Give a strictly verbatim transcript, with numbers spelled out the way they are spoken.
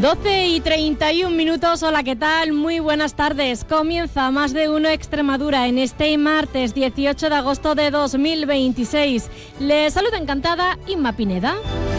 doce y treinta y un minutos, hola, ¿qué tal? Muy buenas tardes. Comienza Más de Uno Extremadura en este martes dieciocho de agosto de dos mil veintiséis. Les saluda encantada Inma Pineda.